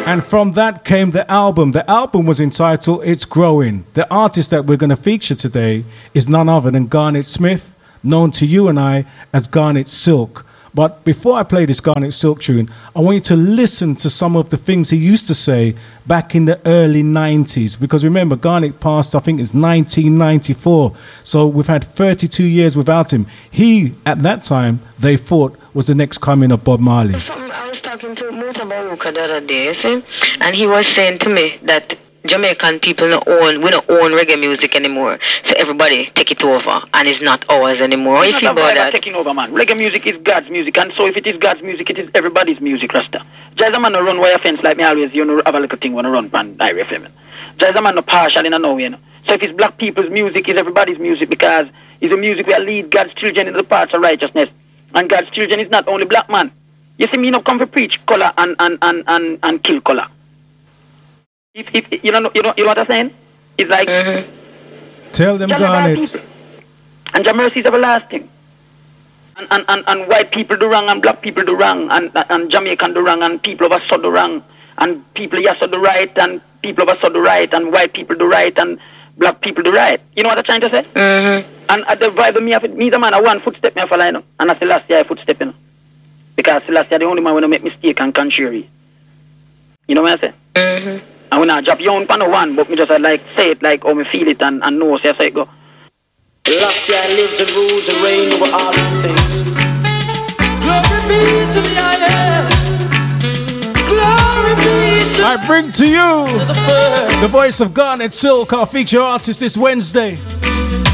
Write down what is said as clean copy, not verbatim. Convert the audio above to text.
And from that came the album. The album was entitled It's Growing. The artist that we're going to feature today is none other than Garnett Smith, known to you and I as Garnett Silk. But before I play this Garnett Silk tune, I want you to listen to some of the things he used to say back in the early 90s. Because remember, Garnett passed, I think it's 1994. So we've had 32 years without him. He, at that time, they thought was the next coming of Bob Marley. I was talking to Muta Baruka the other day, see? And he was saying to me that Jamaican people we don't own reggae music anymore. So everybody take it over, and it's not ours anymore. It's not about that taking over, man. Reggae music is God's music, and so if it is God's music, it is everybody's music, Rasta. Jazz man no run wire fence like me always, have a little thing when I run pan Diary FM. Jazz man no partial in a know, So if it's black people's music, it's everybody's music, because it's a music where lead God's children into the paths of righteousness. And God's children is not only black man. You see me not come to preach color and kill color. If you know what I'm saying? It's like tell them Garnett. And Jah mercy is everlasting. And white people do wrong and black people do wrong and Jamaican do wrong and people of us do wrong and people yes do right and people of us do right and white people do right and black people do right. You know what I'm trying to say? And at the vibe of me the man I one footstep me I follow, you know, and I Selassie I footstep, you know. Because Selassie the only man when I make mistake and contrary. You know what I say? And when I drop you on panel one, but me just like say it like me feel it and know so I say it go. Selassie lives and rules and reign over all things. Glory be to the highest. Glory be to I bring to you the voice of Garnett Silk, our feature artist this Wednesday.